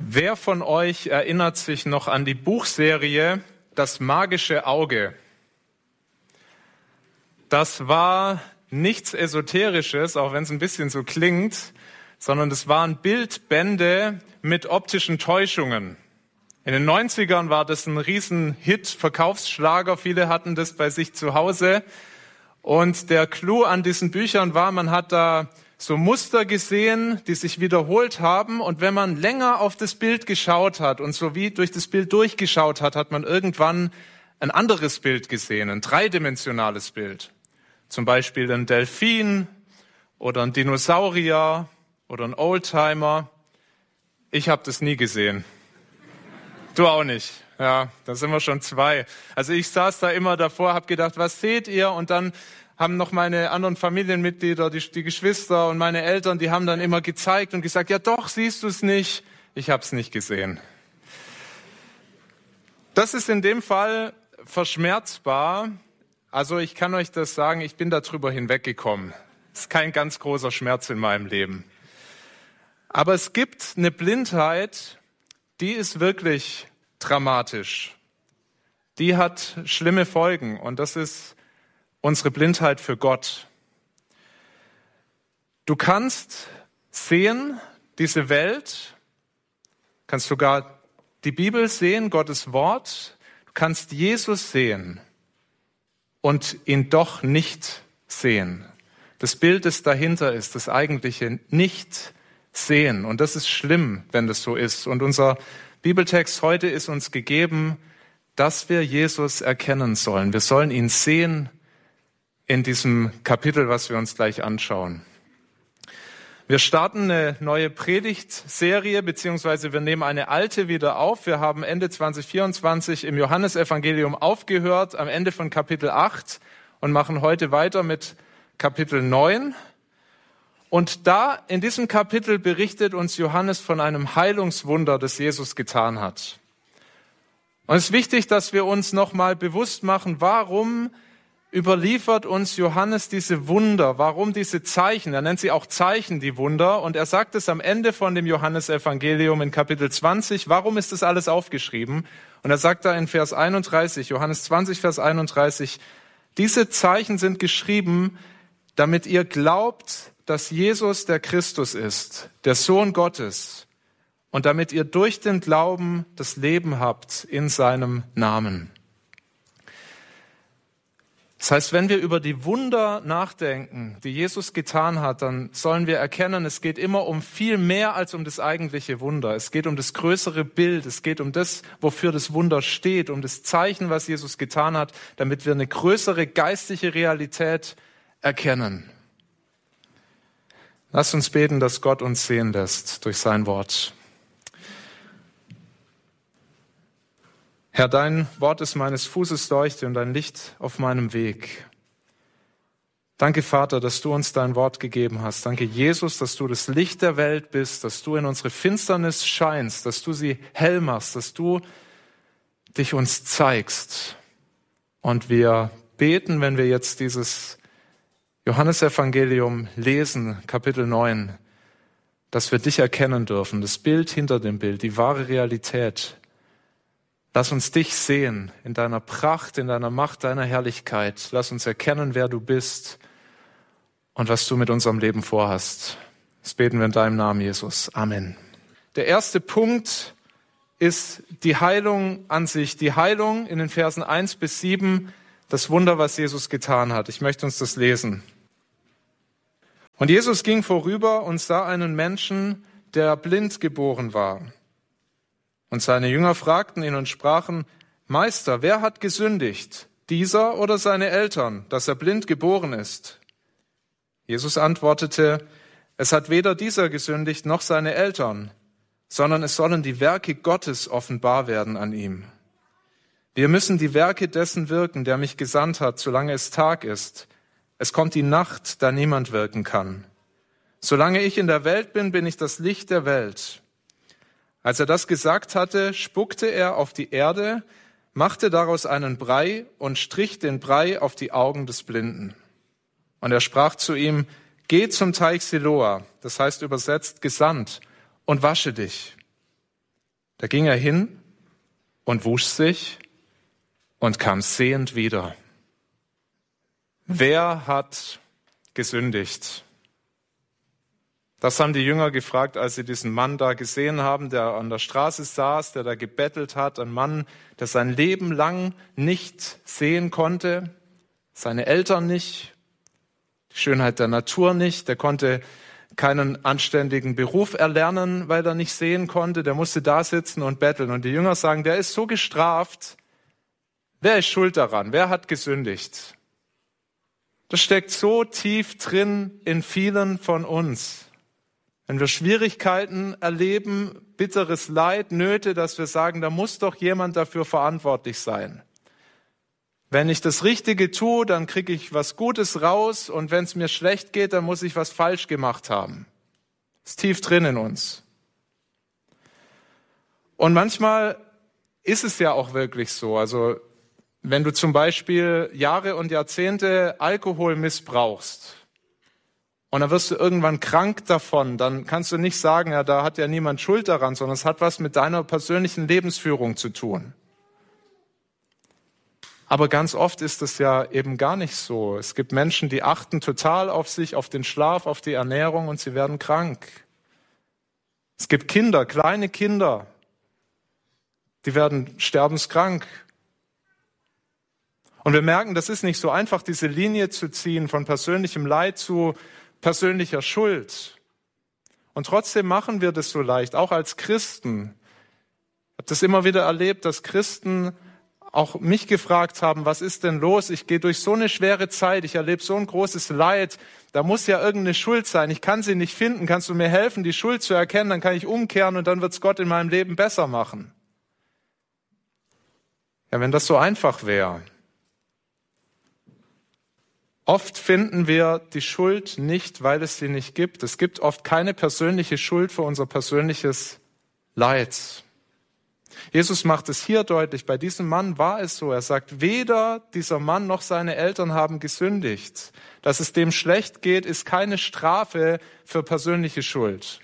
Wer von euch erinnert sich noch an die Buchserie Das magische Auge? Das war nichts Esoterisches, auch wenn es ein bisschen so klingt, sondern das waren Bildbände mit optischen Täuschungen. In den 90ern war das ein Riesenhit, Verkaufsschlager, viele hatten das bei sich zu Hause. Und der Clou an diesen Büchern war, man hat da so Muster gesehen, die sich wiederholt haben. Und wenn man länger auf das Bild geschaut hat und so wie durch das Bild durchgeschaut hat, hat man irgendwann ein anderes Bild gesehen, ein dreidimensionales Bild. Zum Beispiel ein Delfin oder ein Dinosaurier oder ein Oldtimer. Ich habe das nie gesehen. Du auch nicht. Ja, da sind wir schon zwei. Also ich saß da immer davor, habe gedacht, was seht ihr? Und dann haben noch meine anderen Familienmitglieder, die Geschwister und meine Eltern, die haben dann immer gezeigt und gesagt, ja doch, siehst du es nicht? Ich habe es nicht gesehen. Das ist in dem Fall verschmerzbar. Also ich kann euch das sagen, ich bin darüber hinweggekommen. Es ist kein ganz großer Schmerz in meinem Leben. Aber es gibt eine Blindheit, die ist wirklich dramatisch. Die hat schlimme Folgen und das ist unsere Blindheit für Gott. Du kannst sehen, diese Welt, kannst sogar die Bibel sehen, Gottes Wort, du kannst Jesus sehen und ihn doch nicht sehen. Das Bild, das dahinter ist, das eigentliche nicht sehen. Und das ist schlimm, wenn das so ist. Und unser Bibeltext heute ist uns gegeben, dass wir Jesus erkennen sollen. Wir sollen ihn sehen in diesem Kapitel, was wir uns gleich anschauen. Wir starten eine neue Predigtserie, beziehungsweise wir nehmen eine alte wieder auf. Wir haben Ende 2024 im Johannesevangelium aufgehört, am Ende von Kapitel 8 und machen heute weiter mit Kapitel 9. Und da in diesem Kapitel berichtet uns Johannes von einem Heilungswunder, das Jesus getan hat. Und es ist wichtig, dass wir uns nochmal bewusst machen, warum überliefert uns Johannes diese Wunder, warum diese Zeichen, er nennt sie auch Zeichen, die Wunder, und er sagt es am Ende von dem Johannesevangelium in Kapitel 20, warum ist das alles aufgeschrieben? Und er sagt da in Vers 31, Johannes 20, Vers 31, diese Zeichen sind geschrieben, damit ihr glaubt, dass Jesus der Christus ist, der Sohn Gottes, und damit ihr durch den Glauben das Leben habt in seinem Namen. Das heißt, wenn wir über die Wunder nachdenken, die Jesus getan hat, dann sollen wir erkennen, es geht immer um viel mehr als um das eigentliche Wunder. Es geht um das größere Bild, es geht um das, wofür das Wunder steht, um das Zeichen, was Jesus getan hat, damit wir eine größere geistliche Realität erkennen. Lasst uns beten, dass Gott uns sehen lässt durch sein Wort. Herr, dein Wort ist meines Fußes Leuchte und ein Licht auf meinem Weg. Danke, Vater, dass du uns dein Wort gegeben hast. Danke, Jesus, dass du das Licht der Welt bist, dass du in unsere Finsternis scheinst, dass du sie hell machst, dass du dich uns zeigst. Und wir beten, wenn wir jetzt dieses Johannesevangelium lesen, Kapitel 9, dass wir dich erkennen dürfen, das Bild hinter dem Bild, die wahre Realität. Lass uns dich sehen in deiner Pracht, in deiner Macht, deiner Herrlichkeit. Lass uns erkennen, wer du bist und was du mit unserem Leben vorhast. Das beten wir in deinem Namen, Jesus. Amen. Der erste Punkt ist die Heilung an sich. Die Heilung in den Versen 1 bis 7, das Wunder, was Jesus getan hat. Ich möchte uns das lesen. Und Jesus ging vorüber und sah einen Menschen, der blind geboren war. Und seine Jünger fragten ihn und sprachen, Meister, wer hat gesündigt, dieser oder seine Eltern, dass er blind geboren ist? Jesus antwortete, es hat weder dieser gesündigt noch seine Eltern, sondern es sollen die Werke Gottes offenbar werden an ihm. Wir müssen die Werke dessen wirken, der mich gesandt hat, solange es Tag ist. Es kommt die Nacht, da niemand wirken kann. Solange ich in der Welt bin, bin ich das Licht der Welt. Als er das gesagt hatte, spuckte er auf die Erde, machte daraus einen Brei und strich den Brei auf die Augen des Blinden. Und er sprach zu ihm, geh zum Teich Siloa, das heißt übersetzt gesandt, und wasche dich. Da ging er hin und wusch sich und kam sehend wieder. Wer hat gesündigt? Das haben die Jünger gefragt, als sie diesen Mann da gesehen haben, der an der Straße saß, der da gebettelt hat. Ein Mann, der sein Leben lang nicht sehen konnte, seine Eltern nicht, die Schönheit der Natur nicht, der konnte keinen anständigen Beruf erlernen, weil er nicht sehen konnte, der musste da sitzen und betteln. Und die Jünger sagen, der ist so gestraft, wer ist schuld daran? Wer hat gesündigt? Das steckt so tief drin in vielen von uns. Wenn wir Schwierigkeiten erleben, bitteres Leid, Nöte, dass wir sagen, da muss doch jemand dafür verantwortlich sein. Wenn ich das Richtige tue, dann kriege ich was Gutes raus und wenn es mir schlecht geht, dann muss ich was falsch gemacht haben. Das ist tief drin in uns. Und manchmal ist es ja auch wirklich so. Also wenn du zum Beispiel Jahre und Jahrzehnte Alkohol missbrauchst und dann wirst du irgendwann krank davon, dann kannst du nicht sagen, ja, da hat ja niemand Schuld daran, sondern es hat was mit deiner persönlichen Lebensführung zu tun. Aber ganz oft ist es ja eben gar nicht so. Es gibt Menschen, die achten total auf sich, auf den Schlaf, auf die Ernährung und sie werden krank. Es gibt Kinder, kleine Kinder, die werden sterbenskrank. Und wir merken, das ist nicht so einfach, diese Linie zu ziehen von persönlichem Leid zu persönlicher Schuld. Und trotzdem machen wir das so leicht, auch als Christen. Ich habe das immer wieder erlebt, dass Christen auch mich gefragt haben, was ist denn los? Ich gehe durch so eine schwere Zeit, ich erlebe so ein großes Leid, da muss ja irgendeine Schuld sein, ich kann sie nicht finden, kannst du mir helfen, die Schuld zu erkennen, dann kann ich umkehren und dann wird es Gott in meinem Leben besser machen. Ja, wenn das so einfach wäre. Oft finden wir die Schuld nicht, weil es sie nicht gibt. Es gibt oft keine persönliche Schuld für unser persönliches Leid. Jesus macht es hier deutlich, bei diesem Mann war es so. Er sagt, weder dieser Mann noch seine Eltern haben gesündigt. Dass es dem schlecht geht, ist keine Strafe für persönliche Schuld.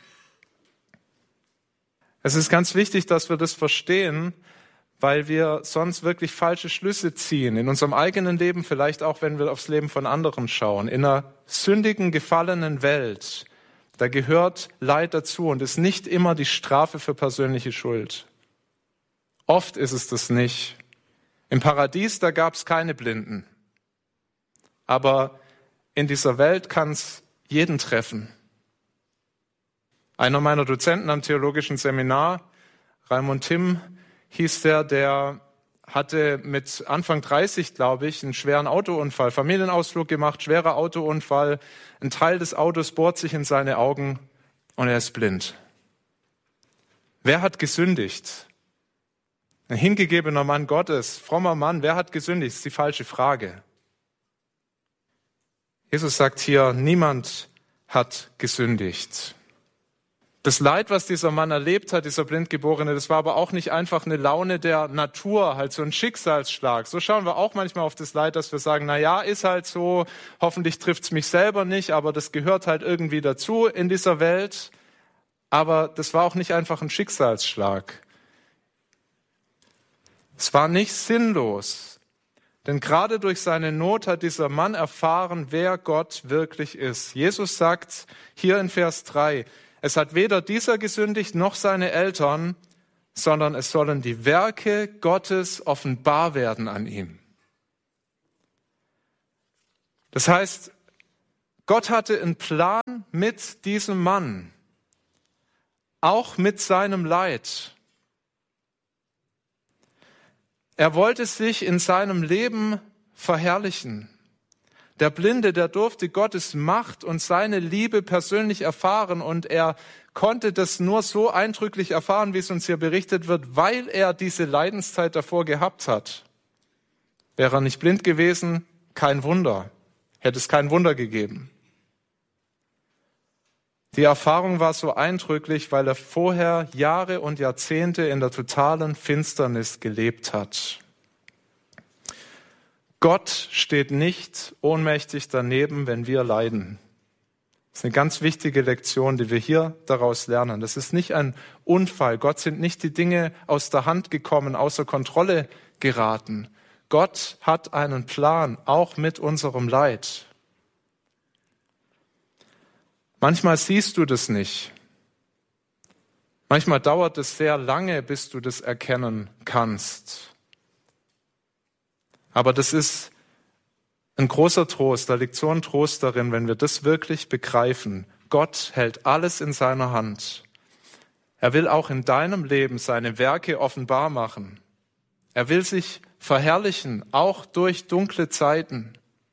Es ist ganz wichtig, dass wir das verstehen, weil wir sonst wirklich falsche Schlüsse ziehen. In unserem eigenen Leben, vielleicht auch, wenn wir aufs Leben von anderen schauen. In einer sündigen, gefallenen Welt, da gehört Leid dazu und ist nicht immer die Strafe für persönliche Schuld. Oft ist es das nicht. Im Paradies, da gab es keine Blinden. Aber in dieser Welt kann es jeden treffen. Einer meiner Dozenten am theologischen Seminar, Raimund Timm, hieß der hatte mit Anfang 30, glaube ich, einen schweren Autounfall, Familienausflug gemacht, schwerer Autounfall. Ein Teil des Autos bohrt sich in seine Augen und er ist blind. Wer hat gesündigt? Ein hingegebener Mann Gottes, frommer Mann, wer hat gesündigt? Das ist die falsche Frage. Jesus sagt hier, niemand hat gesündigt. Das Leid, was dieser Mann erlebt hat, dieser Blindgeborene, das war aber auch nicht einfach eine Laune der Natur, halt so ein Schicksalsschlag. So schauen wir auch manchmal auf das Leid, dass wir sagen, na ja, ist halt so, hoffentlich trifft's mich selber nicht, aber das gehört halt irgendwie dazu in dieser Welt. Aber das war auch nicht einfach ein Schicksalsschlag. Es war nicht sinnlos, denn gerade durch seine Not hat dieser Mann erfahren, wer Gott wirklich ist. Jesus sagt hier in Vers 3, es hat weder dieser gesündigt noch seine Eltern, sondern es sollen die Werke Gottes offenbar werden an ihm. Das heißt, Gott hatte einen Plan mit diesem Mann, auch mit seinem Leid. Er wollte sich in seinem Leben verherrlichen. Der Blinde, der durfte Gottes Macht und seine Liebe persönlich erfahren und er konnte das nur so eindrücklich erfahren, wie es uns hier berichtet wird, weil er diese Leidenszeit davor gehabt hat. Wäre er nicht blind gewesen, kein Wunder, hätte es kein Wunder gegeben. Die Erfahrung war so eindrücklich, weil er vorher Jahre und Jahrzehnte in der totalen Finsternis gelebt hat. Gott steht nicht ohnmächtig daneben, wenn wir leiden. Das ist eine ganz wichtige Lektion, die wir hier daraus lernen. Das ist nicht ein Unfall. Gott sind nicht die Dinge aus der Hand gekommen, außer Kontrolle geraten. Gott hat einen Plan, auch mit unserem Leid. Manchmal siehst du das nicht. Manchmal dauert es sehr lange, bis du das erkennen kannst. Aber das ist ein großer Trost, da liegt so ein Trost darin, wenn wir das wirklich begreifen. Gott hält alles in seiner Hand. Er will auch in deinem Leben seine Werke offenbar machen. Er will sich verherrlichen, auch durch dunkle Zeiten.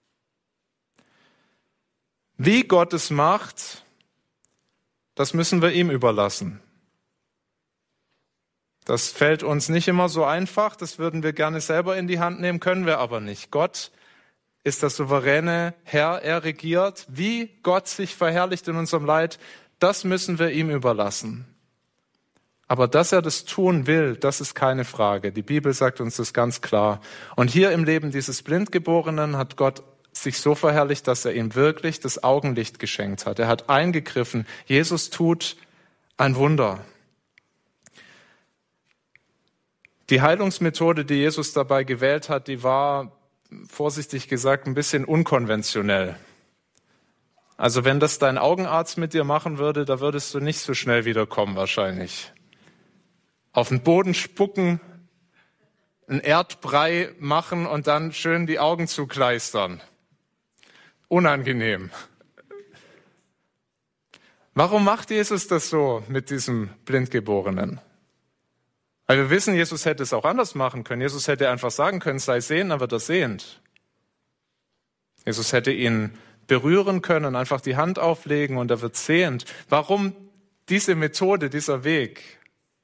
Wie Gott es macht, das müssen wir ihm überlassen. Das fällt uns nicht immer so einfach, das würden wir gerne selber in die Hand nehmen, können wir aber nicht. Gott ist der souveräne Herr, er regiert. Wie Gott sich verherrlicht in unserem Leid, das müssen wir ihm überlassen. Aber dass er das tun will, das ist keine Frage. Die Bibel sagt uns das ganz klar. Und hier im Leben dieses Blindgeborenen hat Gott sich so verherrlicht, dass er ihm wirklich das Augenlicht geschenkt hat. Er hat eingegriffen. Jesus tut ein Wunder. Die Heilungsmethode, die Jesus dabei gewählt hat, die war, vorsichtig gesagt, ein bisschen unkonventionell. Also wenn das dein Augenarzt mit dir machen würde, da würdest du nicht so schnell wiederkommen wahrscheinlich. Auf den Boden spucken, einen Erdbrei machen und dann schön die Augen zukleistern. Unangenehm. Warum macht Jesus das so mit diesem Blindgeborenen? Weil wir wissen, Jesus hätte es auch anders machen können. Jesus hätte einfach sagen können, sei sehend, dann wird er sehend. Jesus hätte ihn berühren können, einfach die Hand auflegen und er wird sehend. Warum diese Methode, dieser Weg?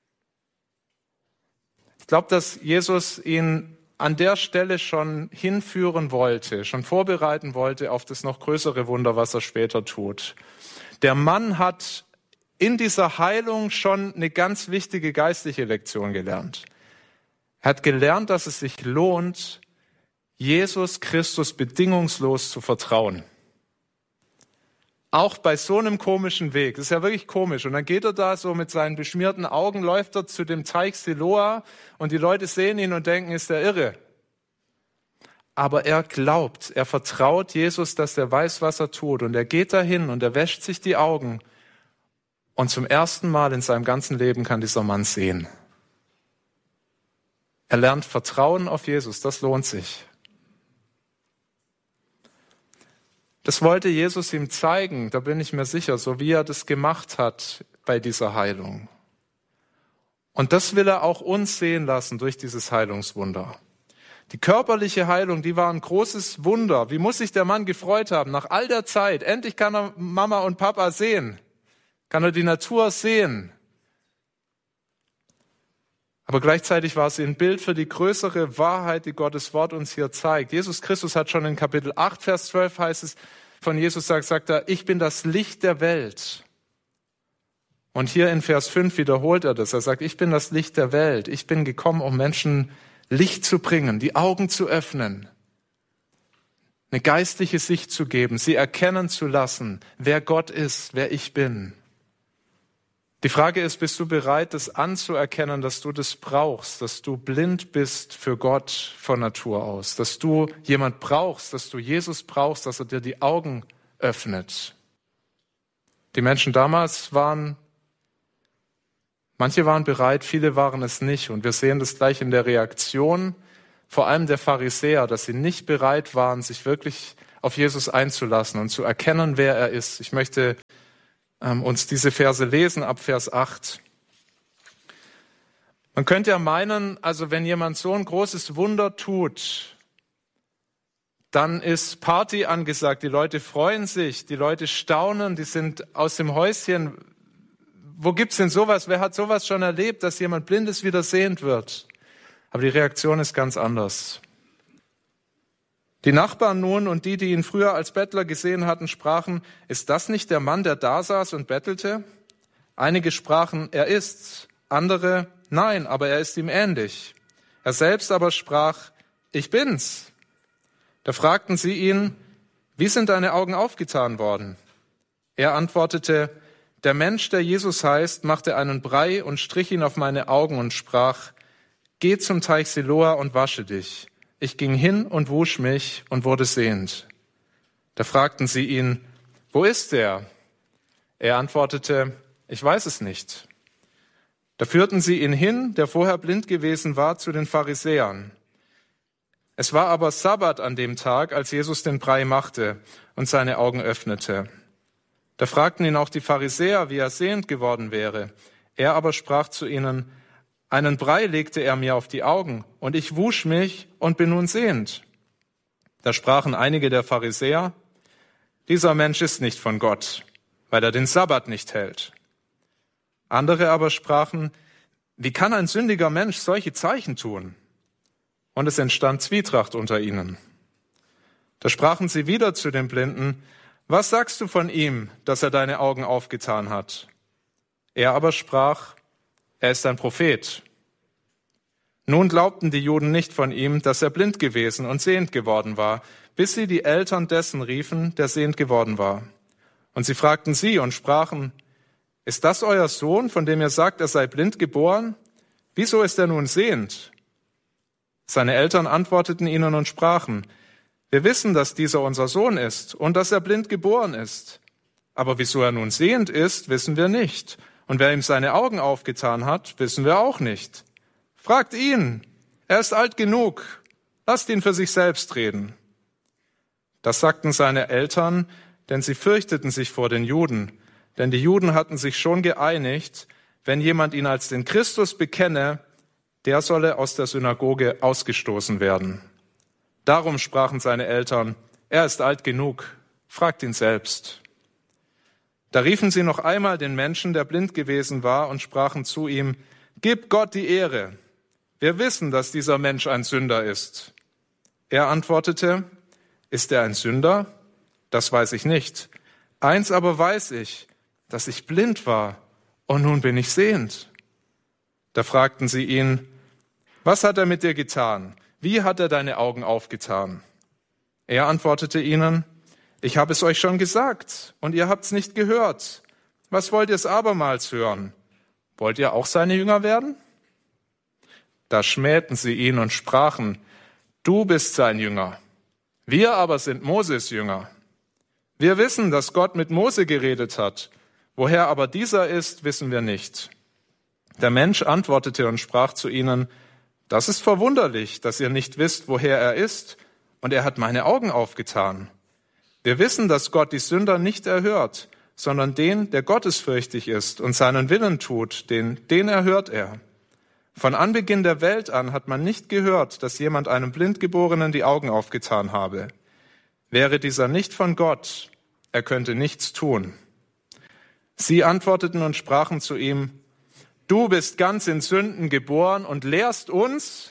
Ich glaube, dass Jesus ihn an der Stelle schon hinführen wollte, schon vorbereiten wollte auf das noch größere Wunder, was er später tut. Der Mann hat in dieser Heilung schon eine ganz wichtige geistliche Lektion gelernt. Er hat gelernt, dass es sich lohnt, Jesus Christus bedingungslos zu vertrauen. Auch bei so einem komischen Weg. Das ist ja wirklich komisch. Und dann geht er da so mit seinen beschmierten Augen, läuft er zu dem Teich Siloa und die Leute sehen ihn und denken, ist er irre. Aber er glaubt, er vertraut Jesus, dass er weiß, was er tut. Und er geht dahin und er wäscht sich die Augen. Und zum ersten Mal in seinem ganzen Leben kann dieser Mann sehen. Er lernt Vertrauen auf Jesus, das lohnt sich. Das wollte Jesus ihm zeigen, da bin ich mir sicher, so wie er das gemacht hat bei dieser Heilung. Und das will er auch uns sehen lassen durch dieses Heilungswunder. Die körperliche Heilung, die war ein großes Wunder. Wie muss sich der Mann gefreut haben? Nach all der Zeit, endlich kann er Mama und Papa sehen. Kann er die Natur sehen. Aber gleichzeitig war sie ein Bild für die größere Wahrheit, die Gottes Wort uns hier zeigt. Jesus Christus hat schon in Kapitel 8, Vers 12 heißt es, von Jesus sagt er, ich bin das Licht der Welt. Und hier in Vers 5 wiederholt er das. Er sagt, ich bin das Licht der Welt. Ich bin gekommen, um Menschen Licht zu bringen, die Augen zu öffnen, eine geistliche Sicht zu geben, sie erkennen zu lassen, wer Gott ist, wer ich bin. Die Frage ist, bist du bereit, das anzuerkennen, dass du das brauchst, dass du blind bist für Gott von Natur aus, dass du jemand brauchst, dass du Jesus brauchst, dass er dir die Augen öffnet. Die Menschen damals manche waren bereit, viele waren es nicht. Und wir sehen das gleich in der Reaktion, vor allem der Pharisäer, dass sie nicht bereit waren, sich wirklich auf Jesus einzulassen und zu erkennen, wer er ist. Ich möchte uns diese Verse lesen ab Vers 8. Man könnte ja meinen, also wenn jemand so ein großes Wunder tut, dann ist Party angesagt, die Leute freuen sich, die Leute staunen, die sind aus dem Häuschen. Wo gibt's denn sowas? Wer hat sowas schon erlebt, dass jemand Blindes wieder sehend wird? Aber die Reaktion ist ganz anders. Die Nachbarn nun und die ihn früher als Bettler gesehen hatten, sprachen, ist das nicht der Mann, der da saß und bettelte? Einige sprachen, er ist's. Andere, nein, aber er ist ihm ähnlich. Er selbst aber sprach, ich bin's. Da fragten sie ihn, wie sind deine Augen aufgetan worden? Er antwortete, der Mensch, der Jesus heißt, machte einen Brei und strich ihn auf meine Augen und sprach, geh zum Teich Siloa und wasche dich. Ich ging hin und wusch mich und wurde sehend. Da fragten sie ihn, wo ist er? Er antwortete, ich weiß es nicht. Da führten sie ihn hin, der vorher blind gewesen war, zu den Pharisäern. Es war aber Sabbat an dem Tag, als Jesus den Brei machte und seine Augen öffnete. Da fragten ihn auch die Pharisäer, wie er sehend geworden wäre. Er aber sprach zu ihnen, einen Brei legte er mir auf die Augen, und ich wusch mich und bin nun sehend. Da sprachen einige der Pharisäer, dieser Mensch ist nicht von Gott, weil er den Sabbat nicht hält. Andere aber sprachen, wie kann ein sündiger Mensch solche Zeichen tun? Und es entstand Zwietracht unter ihnen. Da sprachen sie wieder zu dem Blinden, was sagst du von ihm, dass er deine Augen aufgetan hat? Er aber sprach, er ist ein Prophet. Nun glaubten die Juden nicht von ihm, dass er blind gewesen und sehend geworden war, bis sie die Eltern dessen riefen, der sehend geworden war. Und sie fragten sie und sprachen, ist das euer Sohn, von dem ihr sagt, er sei blind geboren? Wieso ist er nun sehend? Seine Eltern antworteten ihnen und sprachen, wir wissen, dass dieser unser Sohn ist und dass er blind geboren ist. Aber wieso er nun sehend ist, wissen wir nicht. Und wer ihm seine Augen aufgetan hat, wissen wir auch nicht. Fragt ihn, er ist alt genug, lasst ihn für sich selbst reden. Das sagten seine Eltern, denn sie fürchteten sich vor den Juden. Denn die Juden hatten sich schon geeinigt, wenn jemand ihn als den Christus bekenne, der solle aus der Synagoge ausgestoßen werden. Darum sprachen seine Eltern, er ist alt genug, fragt ihn selbst. Da riefen sie noch einmal den Menschen, der blind gewesen war, und sprachen zu ihm, gib Gott die Ehre. Wir wissen, dass dieser Mensch ein Sünder ist. Er antwortete, ist er ein Sünder? Das weiß ich nicht. Eins aber weiß ich, dass ich blind war und nun bin ich sehend. Da fragten sie ihn, was hat er mit dir getan? Wie hat er deine Augen aufgetan? Er antwortete ihnen, ich habe es euch schon gesagt und ihr habt's nicht gehört. Was wollt ihr es abermals hören? Wollt ihr auch seine Jünger werden? Da schmähten sie ihn und sprachen, du bist sein Jünger. Wir aber sind Moses Jünger. Wir wissen, dass Gott mit Mose geredet hat. Woher aber dieser ist, wissen wir nicht. Der Mensch antwortete und sprach zu ihnen, das ist verwunderlich, dass ihr nicht wisst, woher er ist, und er hat meine Augen aufgetan. Wir wissen, dass Gott die Sünder nicht erhört, sondern den, der gottesfürchtig ist und seinen Willen tut, den erhört er. Von Anbeginn der Welt an hat man nicht gehört, dass jemand einem Blindgeborenen die Augen aufgetan habe. Wäre dieser nicht von Gott, er könnte nichts tun. Sie antworteten und sprachen zu ihm, du bist ganz in Sünden geboren und lehrst uns?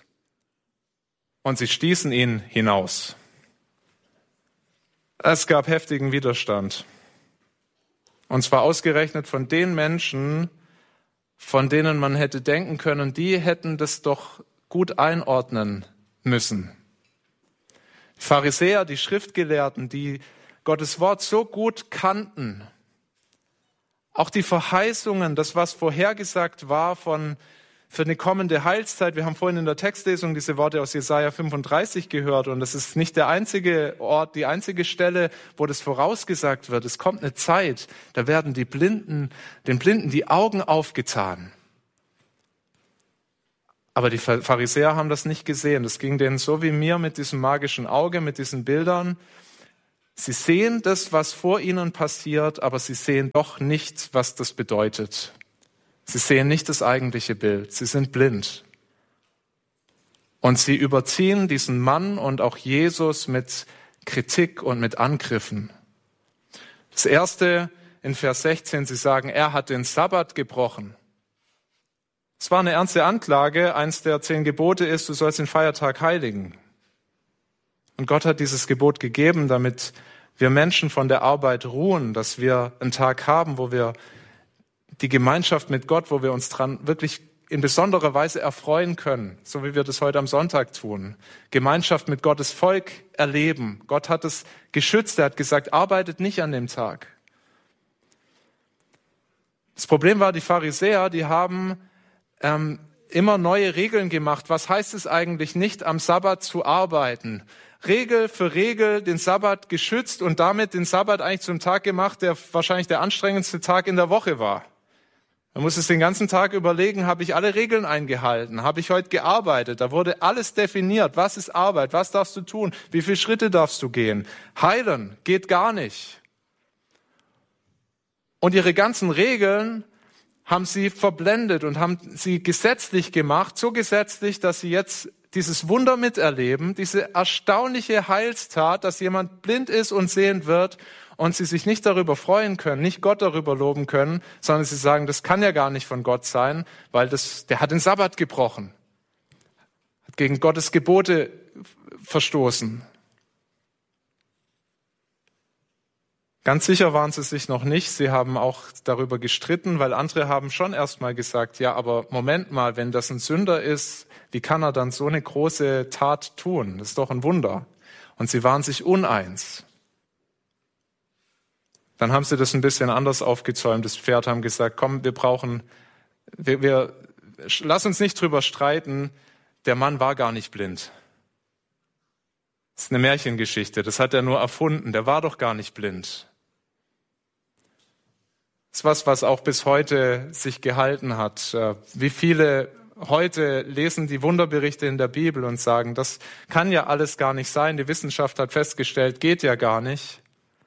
Und sie stießen ihn hinaus. Es gab heftigen Widerstand. Und zwar ausgerechnet von den Menschen, von denen man hätte denken können, die hätten das doch gut einordnen müssen. Die Pharisäer, die Schriftgelehrten, die Gottes Wort so gut kannten, auch die Verheißungen, das, was vorhergesagt war für eine kommende Heilszeit. Wir haben vorhin in der Textlesung diese Worte aus Jesaja 35 gehört und das ist nicht der einzige Ort, die einzige Stelle, wo das vorausgesagt wird. Es kommt eine Zeit, da werden den Blinden die Augen aufgetan. Aber die Pharisäer haben das nicht gesehen. Das ging denen so wie mir mit diesem magischen Auge, mit diesen Bildern. Sie sehen das, was vor ihnen passiert, aber sie sehen doch nicht, was das bedeutet. Sie sehen nicht das eigentliche Bild. Sie sind blind. Und sie überziehen diesen Mann und auch Jesus mit Kritik und mit Angriffen. Das erste in Vers 16, sie sagen, er hat den Sabbat gebrochen. Es war eine ernste Anklage. Eins der 10 Gebote ist, du sollst den Feiertag heiligen. Und Gott hat dieses Gebot gegeben, damit wir Menschen von der Arbeit ruhen, dass wir einen Tag haben, wo wir die Gemeinschaft mit Gott, wo wir uns dran wirklich in besonderer Weise erfreuen können, so wie wir das heute am Sonntag tun. Gemeinschaft mit Gottes Volk erleben. Gott hat es geschützt, er hat gesagt, arbeitet nicht an dem Tag. Das Problem war, die Pharisäer, die haben immer neue Regeln gemacht. Was heißt es eigentlich, nicht am Sabbat zu arbeiten? Regel für Regel den Sabbat geschützt und damit den Sabbat eigentlich zum Tag gemacht, der wahrscheinlich der anstrengendste Tag in der Woche war. Man muss es den ganzen Tag überlegen, habe ich alle Regeln eingehalten? Habe ich heute gearbeitet? Da wurde alles definiert. Was ist Arbeit? Was darfst du tun? Wie viele Schritte darfst du gehen? Heilen geht gar nicht. Und ihre ganzen Regeln haben sie verblendet und haben sie gesetzlich gemacht, so gesetzlich, dass sie jetzt dieses Wunder miterleben, diese erstaunliche Heilstat, dass jemand blind ist und sehend wird und sie sich nicht darüber freuen können, nicht Gott darüber loben können, sondern sie sagen, das kann ja gar nicht von Gott sein, weil der hat den Sabbat gebrochen, hat gegen Gottes Gebote verstoßen. Ganz sicher waren sie sich noch nicht. Sie haben auch darüber gestritten, weil andere haben schon erstmal gesagt, ja, aber Moment mal, wenn das ein Sünder ist, wie kann er dann so eine große Tat tun? Das ist doch ein Wunder. Und sie waren sich uneins. Dann haben sie das ein bisschen anders aufgezäumt, das Pferd, haben gesagt, komm, lass uns nicht drüber streiten, der Mann war gar nicht blind. Das ist eine Märchengeschichte, das hat er nur erfunden, der war doch gar nicht blind. Das ist was auch bis heute sich gehalten hat. Wie viele heute lesen die Wunderberichte in der Bibel und sagen, das kann ja alles gar nicht sein. Die Wissenschaft hat festgestellt, geht ja gar nicht.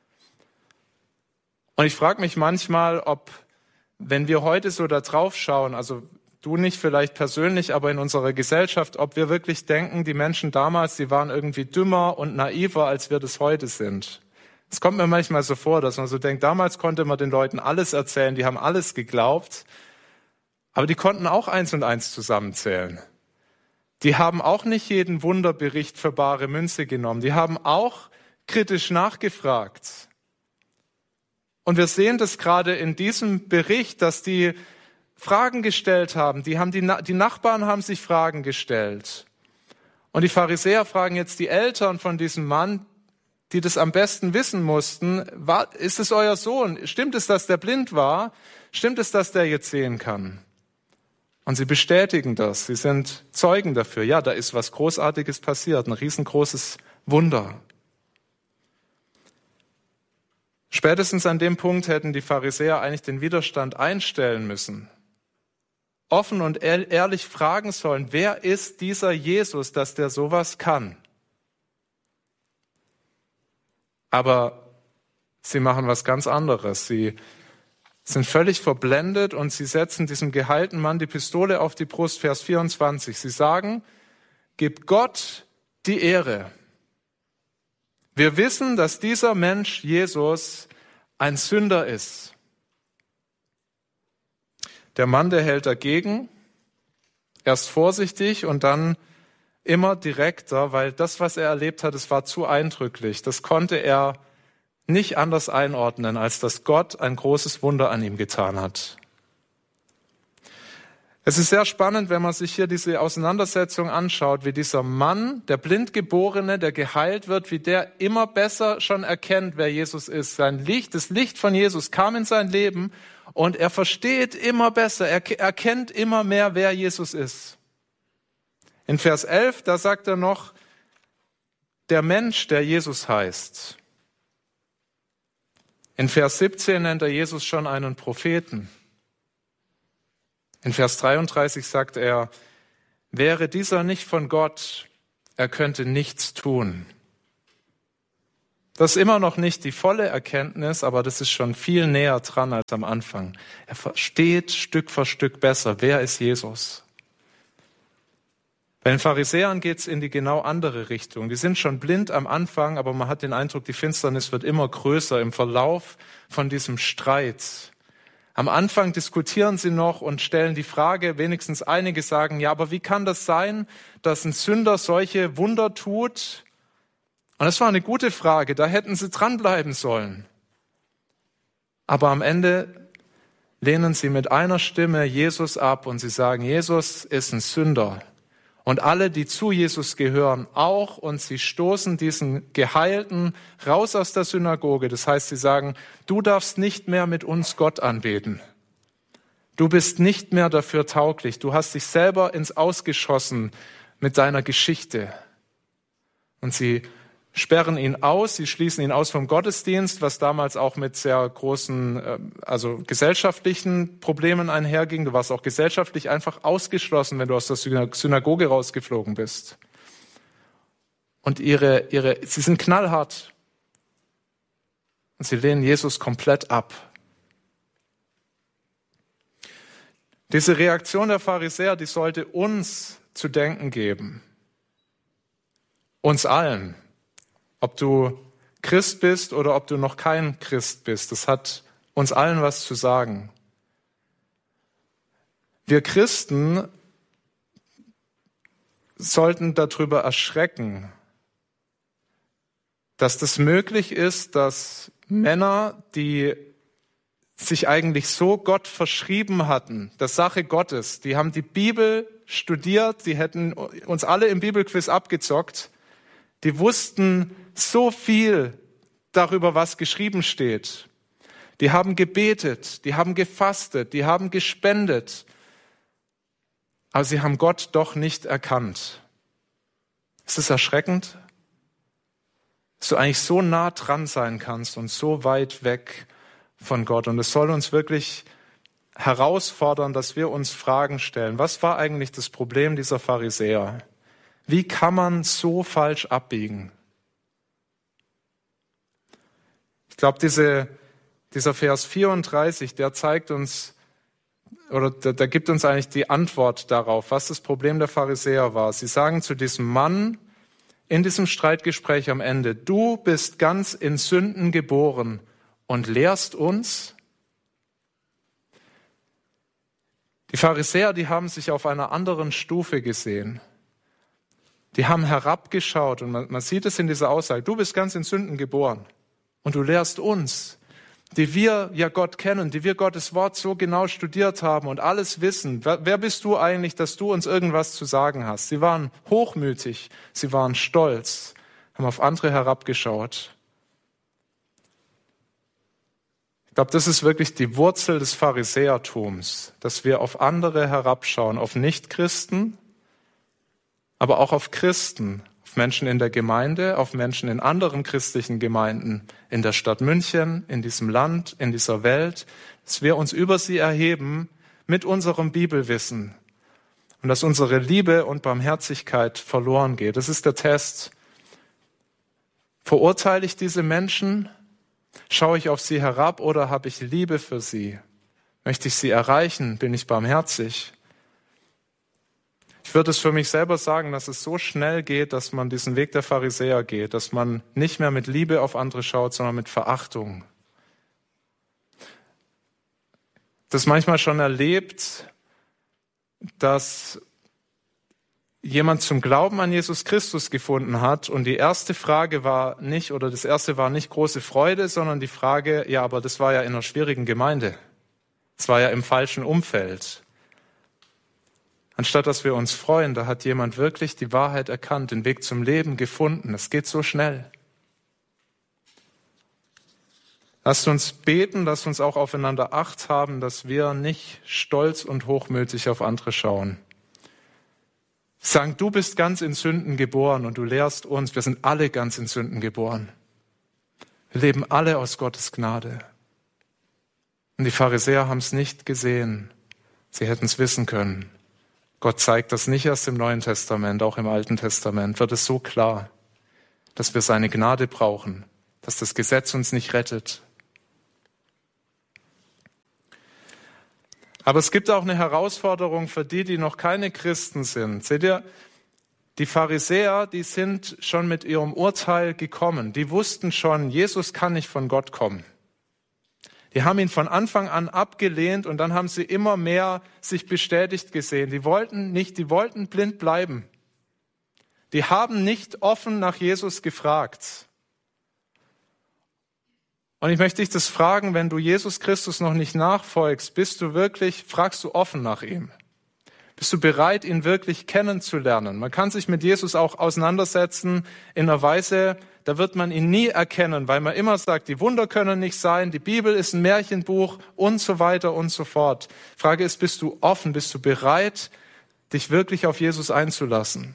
Und ich frage mich manchmal, ob, wenn wir heute so da drauf schauen, also du nicht vielleicht persönlich, aber in unserer Gesellschaft, ob wir wirklich denken, die Menschen damals, die waren irgendwie dümmer und naiver, als wir das heute sind. Es kommt mir manchmal so vor, dass man so denkt, damals konnte man den Leuten alles erzählen, die haben alles geglaubt, aber die konnten auch 1 und 1 zusammenzählen. Die haben auch nicht jeden Wunderbericht für bare Münze genommen, die haben auch kritisch nachgefragt. Und wir sehen das gerade in diesem Bericht, dass die Fragen gestellt haben, die Nachbarn haben sich Fragen gestellt. Und die Pharisäer fragen jetzt die Eltern von diesem Mann, die das am besten wissen mussten, ist es euer Sohn? Stimmt es, dass der blind war? Stimmt es, dass der jetzt sehen kann? Und sie bestätigen das. Sie sind Zeugen dafür. Ja, da ist was Großartiges passiert, ein riesengroßes Wunder. Spätestens an dem Punkt hätten die Pharisäer eigentlich den Widerstand einstellen müssen. Offen und ehrlich fragen sollen, wer ist dieser Jesus, dass der sowas kann? Aber sie machen was ganz anderes. Sie sind völlig verblendet und sie setzen diesem geheilten Mann die Pistole auf die Brust, Vers 24. Sie sagen, gib Gott die Ehre. Wir wissen, dass dieser Mensch, Jesus, ein Sünder ist. Der Mann, der hält dagegen, erst vorsichtig und dann immer direkter, weil das, was er erlebt hat, es war zu eindrücklich. Das konnte er nicht anders einordnen, als dass Gott ein großes Wunder an ihm getan hat. Es ist sehr spannend, wenn man sich hier diese Auseinandersetzung anschaut, wie dieser Mann, der Blindgeborene, der geheilt wird, wie der immer besser schon erkennt, wer Jesus ist. Das Licht von Jesus kam in sein Leben und er versteht immer besser, er erkennt immer mehr, wer Jesus ist. In Vers 11, da sagt er noch, der Mensch, der Jesus heißt. In Vers 17 nennt er Jesus schon einen Propheten. In Vers 33 sagt er, wäre dieser nicht von Gott, er könnte nichts tun. Das ist immer noch nicht die volle Erkenntnis, aber das ist schon viel näher dran als am Anfang. Er versteht Stück für Stück besser, wer ist Jesus. Bei den Pharisäern geht es in die genau andere Richtung. Die sind schon blind am Anfang, aber man hat den Eindruck, die Finsternis wird immer größer im Verlauf von diesem Streit. Am Anfang diskutieren sie noch und stellen die Frage, wenigstens einige sagen, ja, aber wie kann das sein, dass ein Sünder solche Wunder tut? Und das war eine gute Frage, da hätten sie dranbleiben sollen. Aber am Ende lehnen sie mit einer Stimme Jesus ab und sie sagen, Jesus ist ein Sünder. Und alle, die zu Jesus gehören, auch, und sie stoßen diesen Geheilten raus aus der Synagoge. Das heißt, sie sagen, du darfst nicht mehr mit uns Gott anbeten. Du bist nicht mehr dafür tauglich. Du hast dich selber ins Ausgeschossen mit deiner Geschichte. Und sie sperren ihn aus, sie schließen ihn aus vom Gottesdienst, was damals auch mit sehr großen, gesellschaftlichen Problemen einherging. Du warst auch gesellschaftlich einfach ausgeschlossen, wenn du aus der Synagoge rausgeflogen bist. Und sie sind knallhart. Und sie lehnen Jesus komplett ab. Diese Reaktion der Pharisäer, die sollte uns zu denken geben. Uns allen. Ob du Christ bist oder ob du noch kein Christ bist, das hat uns allen was zu sagen. Wir Christen sollten darüber erschrecken, dass das möglich ist, dass Männer, die sich eigentlich so Gott verschrieben hatten, der Sache Gottes, die haben die Bibel studiert, die hätten uns alle im Bibelquiz abgezockt, die wussten so viel darüber, was geschrieben steht. Die haben gebetet, die haben gefastet, die haben gespendet, aber sie haben Gott doch nicht erkannt. Ist es erschreckend, dass du eigentlich so nah dran sein kannst und so weit weg von Gott? Und es soll uns wirklich herausfordern, dass wir uns Fragen stellen. Was war eigentlich das Problem dieser Pharisäer? Wie kann man so falsch abbiegen? Ich glaube, dieser Vers 34, der zeigt uns, oder der gibt uns eigentlich die Antwort darauf, was das Problem der Pharisäer war. Sie sagen zu diesem Mann in diesem Streitgespräch am Ende: Du bist ganz in Sünden geboren und lehrst uns? Die Pharisäer, die haben sich auf einer anderen Stufe gesehen. Die haben herabgeschaut und man sieht es in dieser Aussage: Du bist ganz in Sünden geboren und du lehrst uns, die wir ja Gott kennen, die wir Gottes Wort so genau studiert haben und alles wissen. Wer bist du eigentlich, dass du uns irgendwas zu sagen hast? Sie waren hochmütig, sie waren stolz, haben auf andere herabgeschaut. Ich glaube, das ist wirklich die Wurzel des Pharisäertums, dass wir auf andere herabschauen, auf Nichtchristen, aber auch auf Christen, auf Menschen in der Gemeinde, auf Menschen in anderen christlichen Gemeinden, in der Stadt München, in diesem Land, in dieser Welt, dass wir uns über sie erheben mit unserem Bibelwissen und dass unsere Liebe und Barmherzigkeit verloren geht. Das ist der Test. Verurteile ich diese Menschen? Schaue ich auf sie herab oder habe ich Liebe für sie? Möchte ich sie erreichen? Bin ich barmherzig? Ich würde es für mich selber sagen, dass es so schnell geht, dass man diesen Weg der Pharisäer geht, dass man nicht mehr mit Liebe auf andere schaut, sondern mit Verachtung. Das manchmal schon erlebt, dass jemand zum Glauben an Jesus Christus gefunden hat und die erste Frage war nicht, oder das erste war nicht große Freude, sondern die Frage: Ja, aber das war ja in einer schwierigen Gemeinde. Das war ja im falschen Umfeld. Anstatt dass wir uns freuen, da hat jemand wirklich die Wahrheit erkannt, den Weg zum Leben gefunden. Es geht so schnell. Lasst uns beten, lasst uns auch aufeinander Acht haben, dass wir nicht stolz und hochmütig auf andere schauen. Sagen, du bist ganz in Sünden geboren und du lehrst uns. Wir sind alle ganz in Sünden geboren. Wir leben alle aus Gottes Gnade. Und die Pharisäer haben es nicht gesehen. Sie hätten es wissen können. Gott zeigt das nicht erst im Neuen Testament, auch im Alten Testament wird es so klar, dass wir seine Gnade brauchen, dass das Gesetz uns nicht rettet. Aber es gibt auch eine Herausforderung für die, die noch keine Christen sind. Seht ihr, die Pharisäer, die sind schon mit ihrem Urteil gekommen. Die wussten schon, Jesus kann nicht von Gott kommen. Die haben ihn von Anfang an abgelehnt und dann haben sie immer mehr sich bestätigt gesehen. Die wollten blind bleiben. Die haben nicht offen nach Jesus gefragt. Und ich möchte dich das fragen, wenn du Jesus Christus noch nicht nachfolgst, fragst du offen nach ihm? Bist du bereit, ihn wirklich kennenzulernen? Man kann sich mit Jesus auch auseinandersetzen in einer Weise, da wird man ihn nie erkennen, weil man immer sagt, die Wunder können nicht sein, die Bibel ist ein Märchenbuch und so weiter und so fort. Die Frage ist, bist du offen, bist du bereit, dich wirklich auf Jesus einzulassen?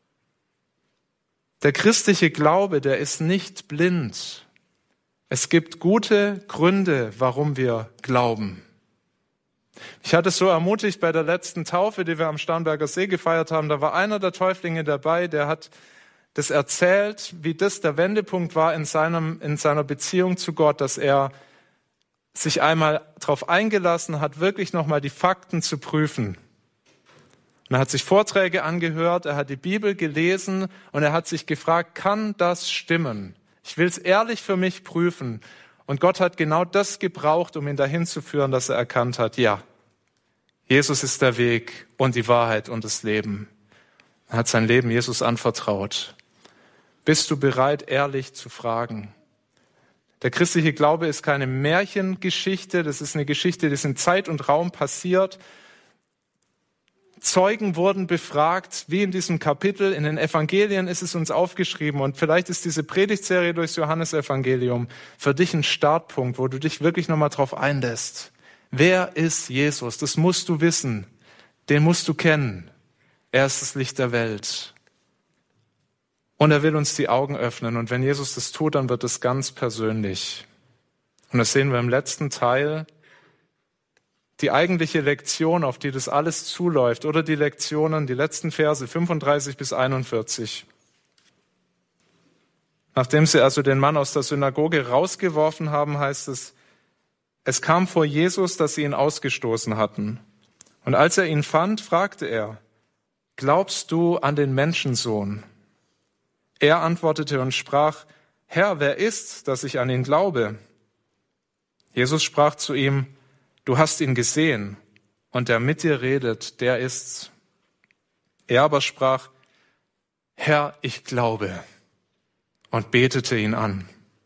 Der christliche Glaube, der ist nicht blind. Es gibt gute Gründe, warum wir glauben. Ich hatte es so ermutigt bei der letzten Taufe, die wir am Starnberger See gefeiert haben. Da war einer der Täuflinge dabei, der hat das erzählt, wie das der Wendepunkt war in seiner Beziehung zu Gott, dass er sich einmal darauf eingelassen hat, wirklich nochmal die Fakten zu prüfen. Und er hat sich Vorträge angehört, er hat die Bibel gelesen und er hat sich gefragt, kann das stimmen? Ich will es ehrlich für mich prüfen. Und Gott hat genau das gebraucht, um ihn dahin zu führen, dass er erkannt hat, ja, Jesus ist der Weg und die Wahrheit und das Leben. Er hat sein Leben Jesus anvertraut. Bist du bereit, ehrlich zu fragen? Der christliche Glaube ist keine Märchengeschichte, das ist eine Geschichte, die ist in Zeit und Raum passiert. Zeugen wurden befragt, wie in diesem Kapitel, in den Evangelien ist es uns aufgeschrieben. Und vielleicht ist diese Predigtserie durchs Johannesevangelium für dich ein Startpunkt, wo du dich wirklich nochmal drauf einlässt. Wer ist Jesus? Das musst du wissen. Den musst du kennen. Er ist das Licht der Welt. Und er will uns die Augen öffnen. Und wenn Jesus das tut, dann wird es ganz persönlich. Und das sehen wir im letzten Teil. Die eigentliche Lektion, auf die das alles zuläuft, oder die Lektionen, die letzten Verse 35 bis 41. Nachdem sie also den Mann aus der Synagoge rausgeworfen haben, heißt es, es kam vor Jesus, dass sie ihn ausgestoßen hatten. Und als er ihn fand, fragte er, glaubst du an den Menschensohn? Er antwortete und sprach, Herr, wer ist's, dass ich an ihn glaube? Jesus sprach zu ihm, du hast ihn gesehen und der mit dir redet, der ist's. Er aber sprach, Herr, ich glaube, und betete ihn an.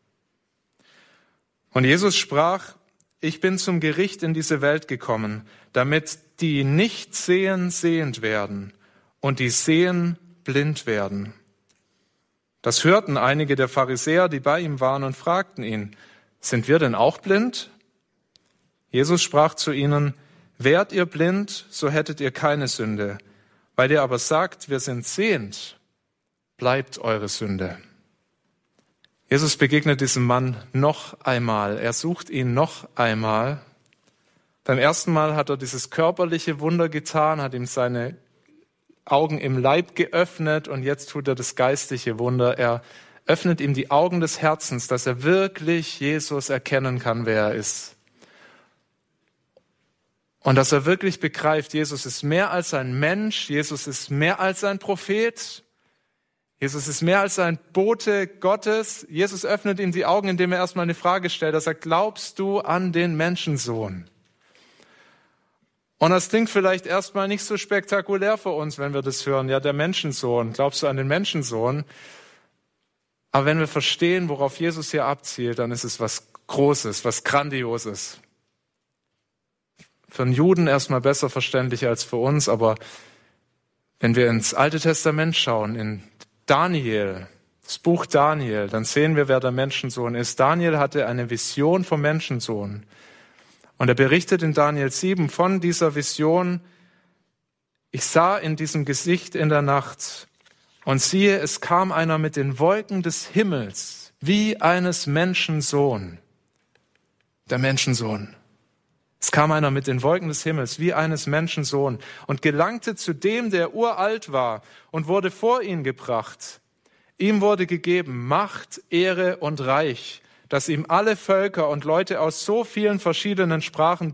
Und Jesus sprach, ich bin zum Gericht in diese Welt gekommen, damit die nicht sehen, sehend werden und die sehen, blind werden. Das hörten einige der Pharisäer, die bei ihm waren, und fragten ihn, sind wir denn auch blind? Jesus sprach zu ihnen, wärt ihr blind, so hättet ihr keine Sünde. Weil ihr aber sagt, wir sind sehend, bleibt eure Sünde. Jesus begegnet diesem Mann noch einmal. Er sucht ihn noch einmal. Beim ersten Mal hat er dieses körperliche Wunder getan, hat ihm seine Augen im Leib geöffnet und jetzt tut er das geistliche Wunder. Er öffnet ihm die Augen des Herzens, dass er wirklich Jesus erkennen kann, wer er ist. Und dass er wirklich begreift, Jesus ist mehr als ein Mensch, Jesus ist mehr als ein Prophet, Jesus ist mehr als ein Bote Gottes. Jesus öffnet ihm die Augen, indem er erstmal eine Frage stellt. Er sagt, glaubst du an den Menschensohn? Und das klingt vielleicht erstmal nicht so spektakulär für uns, wenn wir das hören. Ja, der Menschensohn, glaubst du an den Menschensohn? Aber wenn wir verstehen, worauf Jesus hier abzielt, dann ist es was Großes, was Grandioses. Für einen Juden erstmal besser verständlich als für uns, aber wenn wir ins Alte Testament schauen, in Daniel, das Buch Daniel, dann sehen wir, wer der Menschensohn ist. Daniel hatte eine Vision vom Menschensohn. Und er berichtet in Daniel 7 von dieser Vision, ich sah in diesem Gesicht in der Nacht und siehe, es kam einer mit den Wolken des Himmels, wie eines Menschensohn. Der Menschensohn. Es kam einer mit den Wolken des Himmels, wie eines Menschensohn, und gelangte zu dem, der uralt war, und wurde vor ihn gebracht. Ihm wurde gegeben Macht, Ehre und Reich, dass ihm alle Völker und Leute aus so vielen verschiedenen Sprachen